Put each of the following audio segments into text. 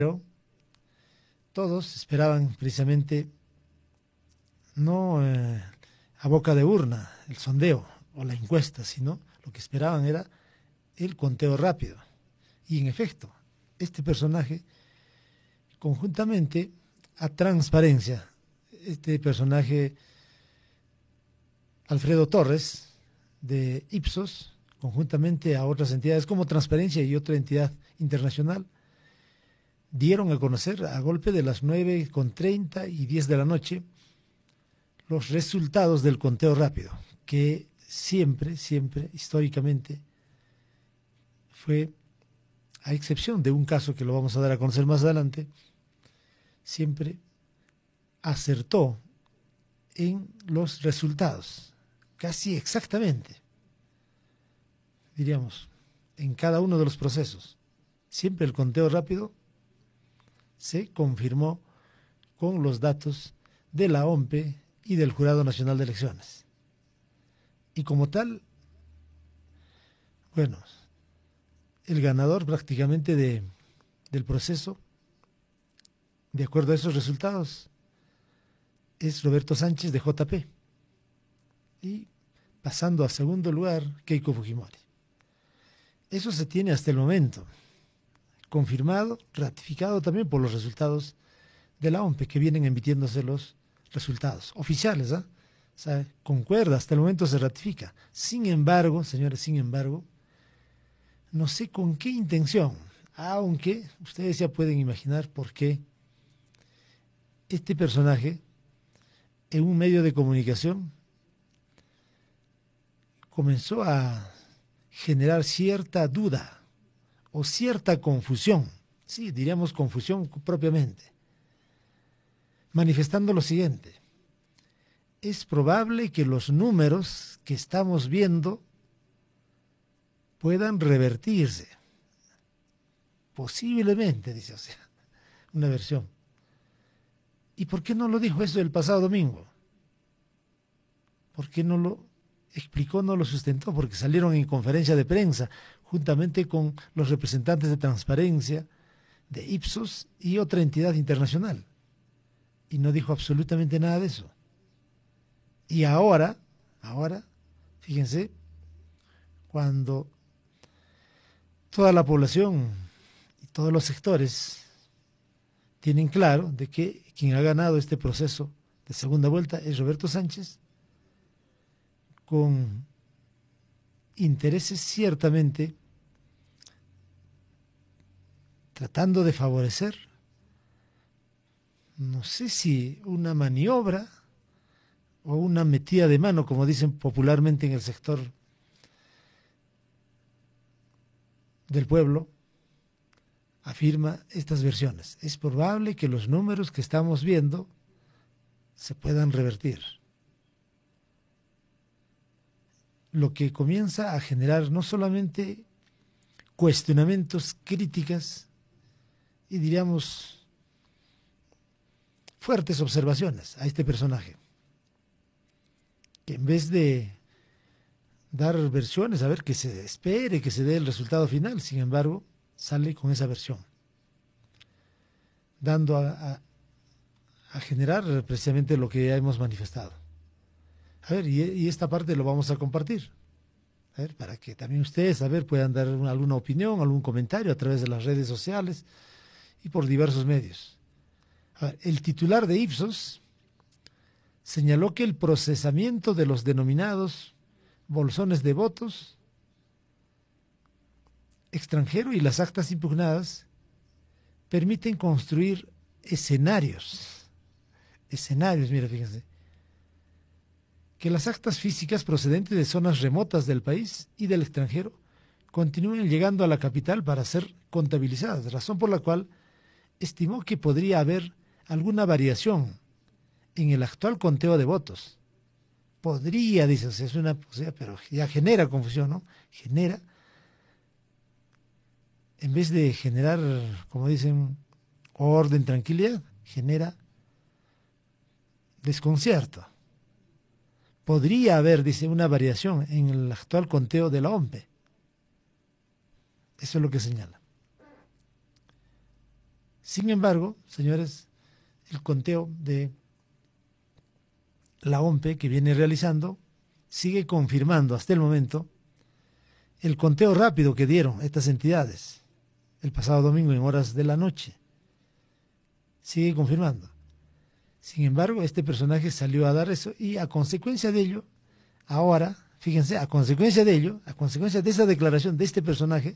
Pero todos esperaban precisamente no a boca de urna, el sondeo o la encuesta, sino lo que esperaban era el conteo rápido. Y en efecto, este personaje, conjuntamente a Transparencia, este personaje Alfredo Torres, de Ipsos, conjuntamente a otras entidades como Transparencia y otra entidad internacional, dieron a conocer a golpe de las 9:30 y 10 de la noche los resultados del conteo rápido, que siempre, históricamente, fue, a excepción de un caso que lo vamos a dar a conocer más adelante, siempre acertó en los resultados, casi exactamente, diríamos, en cada uno de los procesos. Siempre el conteo rápido se confirmó con los datos de la OMPE y del Jurado Nacional de Elecciones. Y como tal, bueno, el ganador prácticamente del proceso, de acuerdo a esos resultados, es Roberto Sánchez de JP. Y pasando a segundo lugar, Keiko Fujimori. Eso se tiene hasta el momento, confirmado, ratificado también por los resultados de la OMPE, que vienen emitiéndose los resultados oficiales, ¿eh? O sea, concuerda, hasta el momento se ratifica. Sin embargo, señores, no sé con qué intención, aunque ustedes ya pueden imaginar por qué este personaje, en un medio de comunicación, comenzó a generar cierta duda o cierta confusión, sí, diríamos confusión propiamente, manifestando lo siguiente: es probable que los números que estamos viendo puedan revertirse, posiblemente, dice, o sea, una versión. ¿Y por qué no lo dijo eso el pasado domingo? ¿Por qué no lo explicó, no lo sustentó? Porque salieron en conferencia de prensa, juntamente con los representantes de Transparencia, de Ipsos y otra entidad internacional. Y no dijo absolutamente nada de eso. Y ahora, fíjense, cuando toda la población y todos los sectores tienen claro de que quien ha ganado este proceso de segunda vuelta es Roberto Sánchez, con intereses ciertamente tratando de favorecer, no sé si una maniobra o una metida de mano, como dicen popularmente en el sector del pueblo, afirma estas versiones. Es probable que los números que estamos viendo se puedan revertir. Lo que comienza a generar no solamente cuestionamientos, críticas y diríamos fuertes observaciones a este personaje, que en vez de dar versiones, a ver, que se espere, que se dé el resultado final, sin embargo, sale con esa versión, dando a generar precisamente lo que ya hemos manifestado. A ver, y esta parte lo vamos a compartir, a ver, para que también ustedes, a ver, puedan dar alguna opinión, algún comentario a través de las redes sociales y por diversos medios. A ver, el titular de Ipsos señaló que el procesamiento de los denominados bolsones de votos extranjero y las actas impugnadas permiten construir escenarios, mira, fíjense, que las actas físicas procedentes de zonas remotas del país y del extranjero continúen llegando a la capital para ser contabilizadas, razón por la cual estimó que podría haber alguna variación en el actual conteo de votos. Podría, dice, o sea, es una posibilidad, pero ya genera confusión, ¿no? Genera, en vez de generar, como dicen, orden, tranquilidad, genera desconcierto. Podría haber, dice, una variación en el actual conteo de la OMPE. Eso es lo que señala. Sin embargo, señores, el conteo de la OMPE que viene realizando sigue confirmando hasta el momento el conteo rápido que dieron estas entidades el pasado domingo en horas de la noche. Sigue confirmando. Sin embargo, este personaje salió a dar eso y a consecuencia de ello, ahora, fíjense, a consecuencia de ello, a consecuencia de esa declaración de este personaje,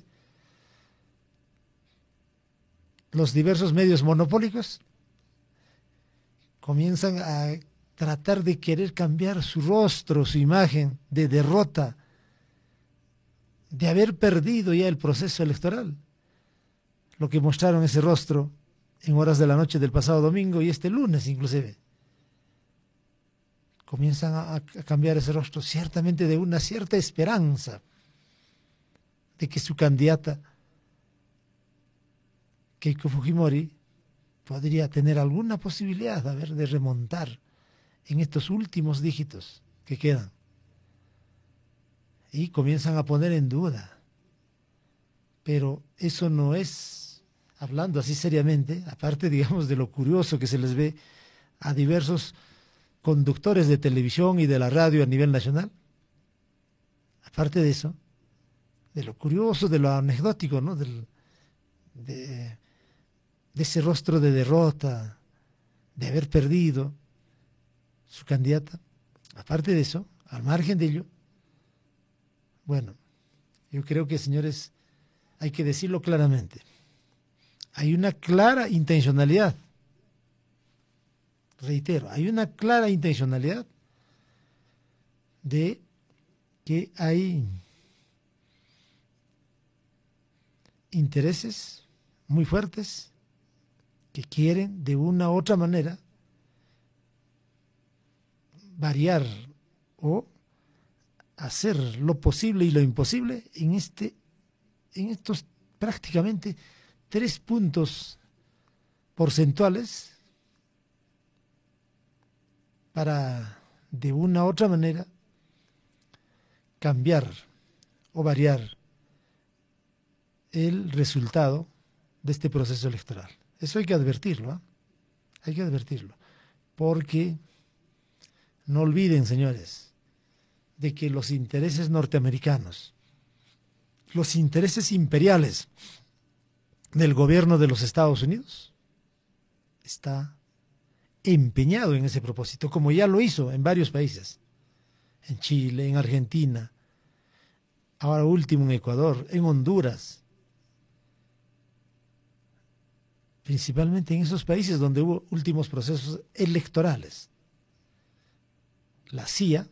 los diversos medios monopólicos comienzan a tratar de querer cambiar su rostro, su imagen de derrota, de haber perdido ya el proceso electoral. Lo que mostraron ese rostro en horas de la noche del pasado domingo y este lunes inclusive. Comienzan a cambiar ese rostro, ciertamente de una cierta esperanza de que su candidata, Keiko Fujimori, podría tener alguna posibilidad de remontar en estos últimos dígitos que quedan. Y comienzan a poner en duda. Pero eso no es, hablando así seriamente, aparte, digamos, de lo curioso que se les ve a diversos conductores de televisión y de la radio a nivel nacional, aparte de eso, de lo curioso, de lo anecdótico, ¿no? De ese rostro de derrota, de haber perdido su candidata, aparte de eso, al margen de ello, bueno, yo creo que, señores, hay que decirlo claramente. Hay una clara intencionalidad, reitero, hay una clara intencionalidad de que hay intereses muy fuertes que quieren de una u otra manera variar o hacer lo posible y lo imposible en estos prácticamente 3 puntos porcentuales para de una u otra manera cambiar o variar el resultado de este proceso electoral. Eso hay que advertirlo, ¿eh? Hay que advertirlo, porque no olviden, señores, de que los intereses norteamericanos, los intereses imperiales del gobierno de los Estados Unidos, está empeñado en ese propósito, como ya lo hizo en varios países, en Chile, en Argentina, ahora último en Ecuador, en Honduras, principalmente en esos países donde hubo últimos procesos electorales. La CIA,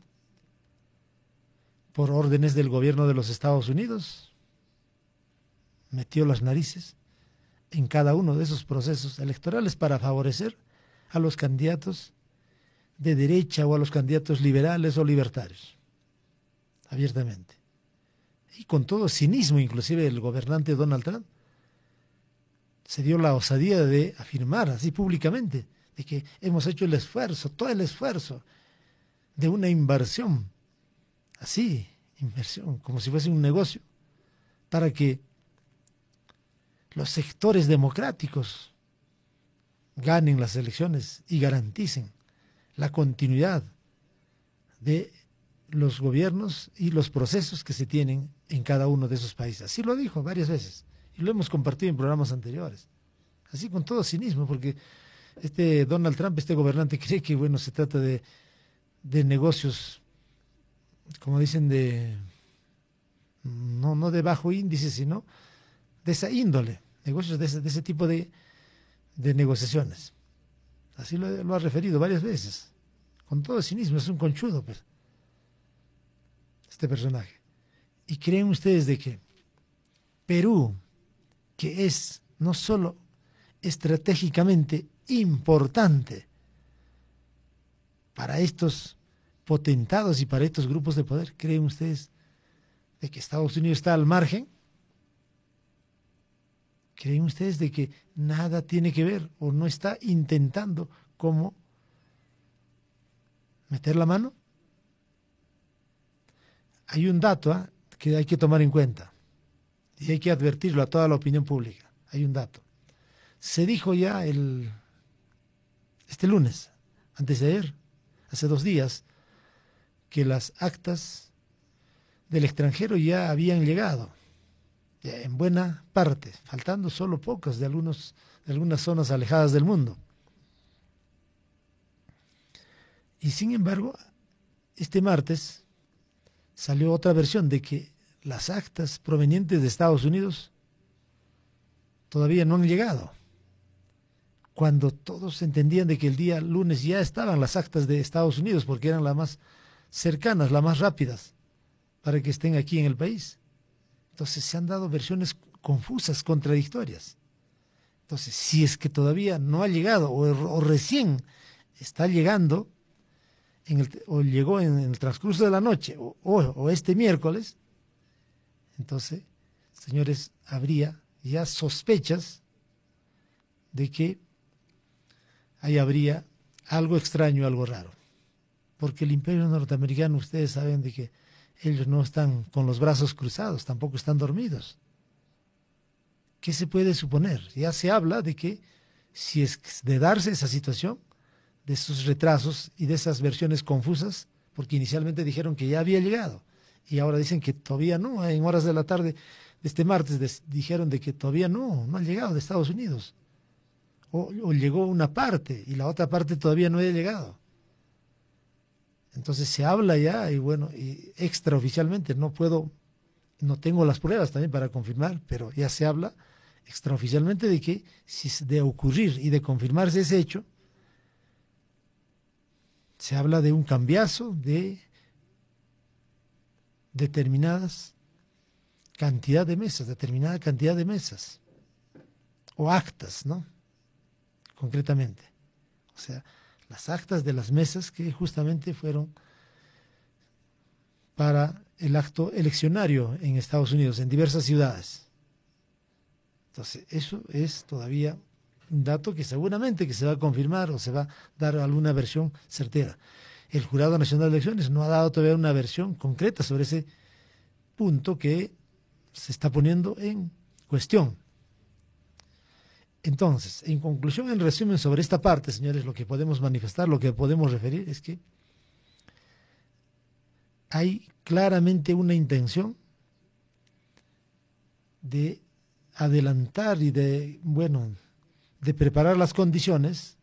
por órdenes del gobierno de los Estados Unidos, metió las narices en cada uno de esos procesos electorales para favorecer a los candidatos de derecha o a los candidatos liberales o libertarios, abiertamente. Y con todo cinismo, inclusive el gobernante Donald Trump se dio la osadía de afirmar así públicamente de que hemos hecho el esfuerzo, todo el esfuerzo de una inversión, así, inversión, como si fuese un negocio, para que los sectores democráticos ganen las elecciones y garanticen la continuidad de los gobiernos y los procesos que se tienen en cada uno de esos países. Así lo dijo varias veces y lo hemos compartido en programas anteriores. Así con todo cinismo, porque este Donald Trump, este gobernante, cree que, bueno, se trata de negocios, como dicen, no de bajo índice, sino de esa índole, negocios de ese tipo de negociaciones. Así lo ha referido varias veces, con todo cinismo, es un conchudo, pues, este personaje. ¿Y creen ustedes de que Perú, que es no solo estratégicamente importante para estos potentados y para estos grupos de poder, creen ustedes de que Estados Unidos está al margen? ¿Creen ustedes de que nada tiene que ver o no está intentando cómo meter la mano? Hay un dato que hay que tomar en cuenta y hay que advertirlo a toda la opinión pública. Hay un dato. Se dijo ya este lunes, antes de ayer, hace 2 días, que las actas del extranjero ya habían llegado, ya en buena parte, faltando solo pocas de algunas zonas alejadas del mundo. Y sin embargo, este martes salió otra versión de que las actas provenientes de Estados Unidos todavía no han llegado, cuando todos entendían de que el día lunes ya estaban las actas de Estados Unidos, porque eran las más cercanas, las más rápidas, para que estén aquí en el país. Entonces se han dado versiones confusas, contradictorias. Entonces, si es que todavía no ha llegado o recién está llegando, o llegó en el transcurso de la noche o este miércoles, entonces, señores, habría ya sospechas de que ahí habría algo extraño, algo raro. Porque el imperio norteamericano, ustedes saben de que ellos no están con los brazos cruzados, tampoco están dormidos. ¿Qué se puede suponer? Ya se habla de que si es de darse esa situación, de esos retrasos y de esas versiones confusas, porque inicialmente dijeron que ya había llegado y ahora dicen que todavía no, en horas de la tarde de este martes dijeron de que todavía no ha llegado de Estados Unidos, o llegó una parte y la otra parte todavía no ha llegado. Entonces se habla ya, y bueno, y extraoficialmente no tengo las pruebas también para confirmar, pero ya se habla extraoficialmente de que si de ocurrir y de confirmarse ese hecho, se habla de un cambiazo de determinada cantidad de mesas, o actas, ¿no? Concretamente. O sea, las actas de las mesas que justamente fueron para el acto eleccionario en Estados Unidos, en diversas ciudades. Entonces, eso es todavía un dato que seguramente que se va a confirmar o se va a dar alguna versión certera. El Jurado Nacional de Elecciones no ha dado todavía una versión concreta sobre ese punto que se está poniendo en cuestión. Entonces, en conclusión, en resumen sobre esta parte, señores, lo que podemos manifestar, lo que podemos referir es que hay claramente una intención de adelantar y de preparar las condiciones,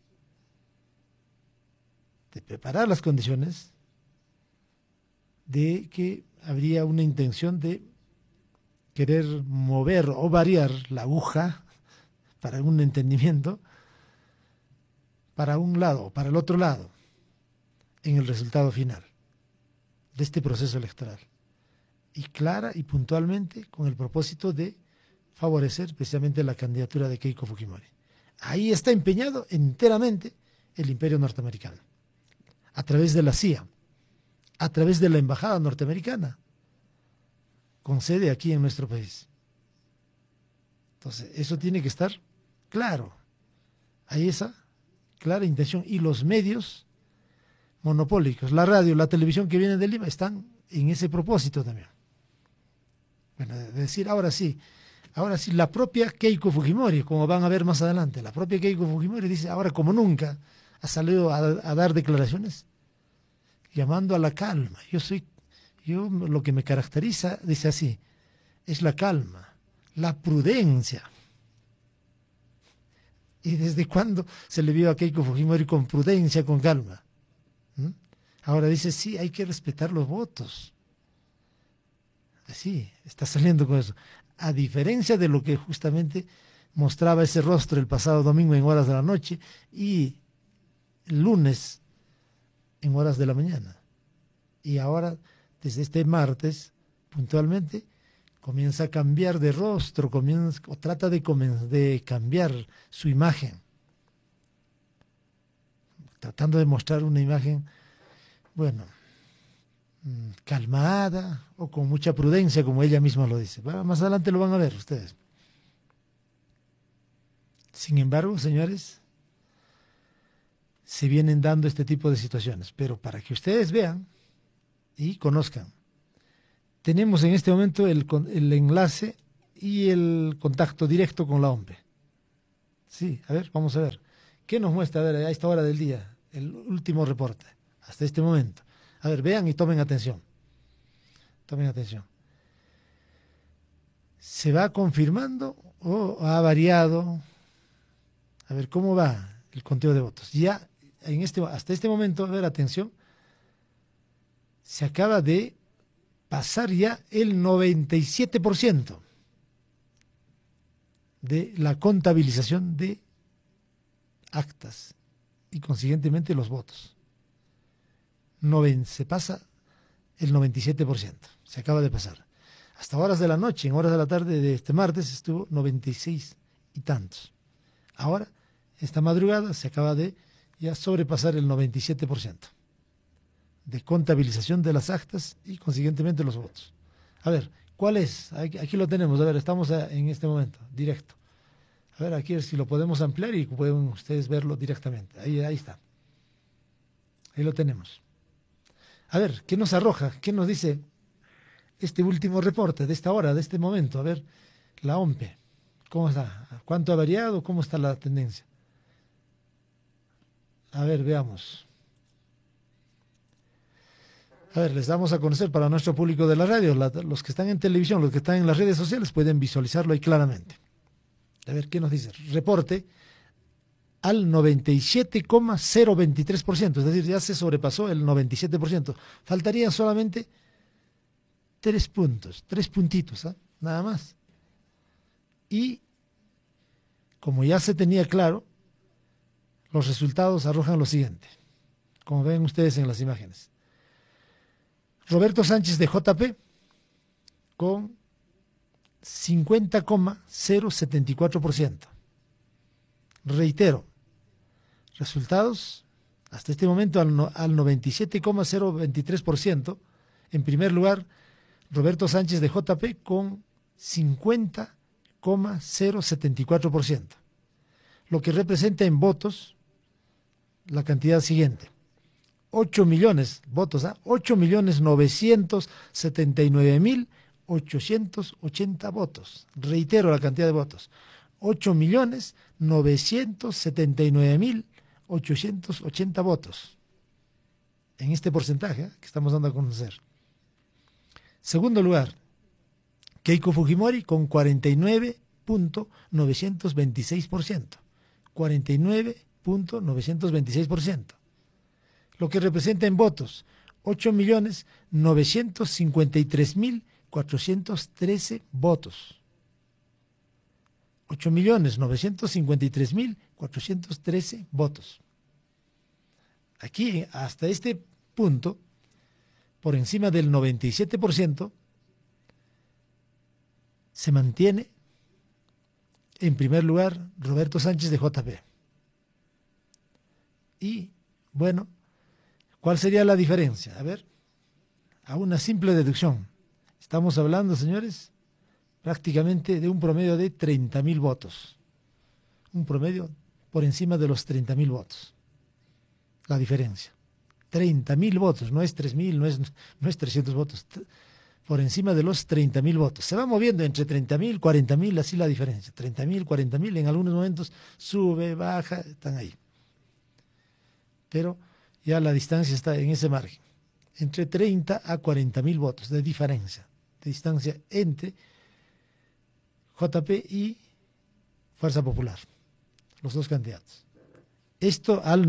de que habría una intención de querer mover o variar la aguja para un entendimiento para un lado o para el otro lado en el resultado final de este proceso electoral, y clara y puntualmente con el propósito de favorecer precisamente la candidatura de Keiko Fujimori. Ahí está empeñado enteramente el imperio norteamericano, a través de la CIA, a través de la embajada norteamericana, con sede aquí en nuestro país. Entonces, eso tiene que estar claro. Hay esa clara intención, y los medios monopólicos, la radio, la televisión que vienen de Lima, están en ese propósito también. Bueno, es decir, ahora sí, la propia Keiko Fujimori, como van a ver más adelante, la propia Keiko Fujimori dice, ahora como nunca, ha salido a dar declaraciones llamando a la calma. Yo lo que me caracteriza, dice así, es la calma, la prudencia. ¿Y desde cuándo se le vio a Keiko Fujimori con prudencia, con calma? Ahora dice, sí, hay que respetar los votos. Así, está saliendo con eso. A diferencia de lo que justamente mostraba ese rostro el pasado domingo en horas de la noche y el lunes en horas de la mañana. Y ahora, desde este martes, puntualmente, comienza a cambiar de rostro, trata de cambiar su imagen, tratando de mostrar una imagen, calmada o con mucha prudencia, como ella misma lo dice. Bueno, más adelante lo van a ver ustedes. Sin embargo, señores, se vienen dando este tipo de situaciones, pero para que ustedes vean y conozcan, tenemos en este momento el enlace y el contacto directo con la OMPE. Sí, a ver, vamos a ver. ¿Qué nos muestra, a ver, a esta hora del día? El último reporte, hasta este momento. A ver, vean y tomen atención. Tomen atención. ¿Se va confirmando o ha variado? A ver, ¿cómo va el conteo de votos? Ya, hasta este momento, a ver, atención, se acaba de pasar ya el 97% de la contabilización de actas y consiguientemente los votos. Se pasa el 97%, se acaba de pasar. Hasta horas de la noche, en horas de la tarde de este martes, estuvo 96 y tantos. Ahora, esta madrugada, se acaba de ya sobrepasar el 97% de contabilización de las actas y consiguientemente los votos. A ver, ¿cuál es? Aquí lo tenemos, a ver, estamos en este momento, directo. A ver, aquí si lo podemos ampliar y pueden ustedes verlo directamente. Ahí está. Ahí lo tenemos. A ver, ¿qué nos arroja? ¿Qué nos dice este último reporte de esta hora, de este momento? A ver, la OMPE, ¿cómo está? ¿Cuánto ha variado? ¿Cómo está la tendencia? A ver, veamos. A ver, les damos a conocer para nuestro público de la radio, los que están en televisión, los que están en las redes sociales pueden visualizarlo ahí claramente. A ver, ¿qué nos dice? Reporte al 97,023%, es decir, ya se sobrepasó el 97%. Faltarían solamente 3 puntos, 3 puntitos, ¿eh? Nada más. Y como ya se tenía claro, los resultados arrojan lo siguiente, como ven ustedes en las imágenes. Roberto Sánchez de JP con 50,074%. Reitero, resultados hasta este momento al 97,023%. En primer lugar, Roberto Sánchez de JP con 50,074%, lo que representa en votos la cantidad siguiente: 8 millones votos, 8.979.880 votos. Reitero la cantidad de votos: 8.979.880 votos. En este porcentaje que estamos dando a conocer. Segundo lugar, Keiko Fujimori con 49,926%. 49,926%. Lo que representa en votos 8.953.413 votos. 8.953.413 votos. Aquí, hasta este punto, por encima del 97%, se mantiene en primer lugar Roberto Sánchez de JP. Y, bueno, ¿cuál sería la diferencia? A ver, a una simple deducción. Estamos hablando, señores, prácticamente de un promedio de 30.000 votos. Un promedio por encima de los 30.000 votos. La diferencia. 30.000 votos, no es 3.000, no es 300 votos. Por encima de los 30.000 votos. Se va moviendo entre 30.000, 40.000, así la diferencia. 30.000, 40.000, en algunos momentos sube, baja, están ahí. Pero ya la distancia está en ese margen, entre 30 a 40.000 votos de diferencia, de distancia entre JP y Fuerza Popular, los dos candidatos. Esto al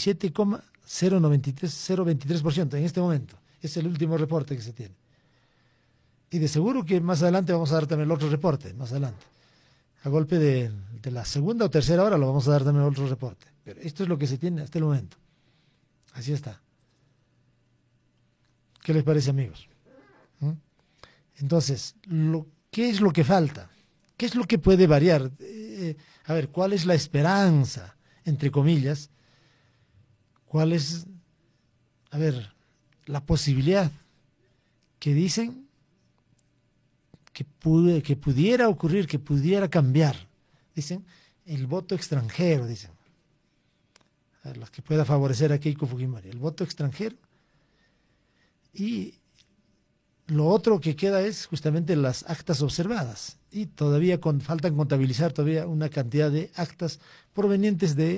97,023% en este momento. Es el último reporte que se tiene. Y de seguro que más adelante vamos a dar también el otro reporte, más adelante. A golpe de la segunda o tercera hora lo vamos a dar también otro reporte. Pero esto es lo que se tiene hasta el momento. Así está. ¿Qué les parece, amigos? Entonces, ¿qué es lo que falta? ¿Qué es lo que puede variar? A ver, ¿cuál es la esperanza, entre comillas? ¿Cuál es, a ver, la posibilidad que dicen que pudiera ocurrir, que pudiera cambiar? Dicen, el voto extranjero, dicen. A ver, los que pueda favorecer a Keiko Fujimori, el voto extranjero. Y Lo otro que queda es justamente las actas observadas y todavía faltan contabilizar todavía una cantidad de actas provenientes de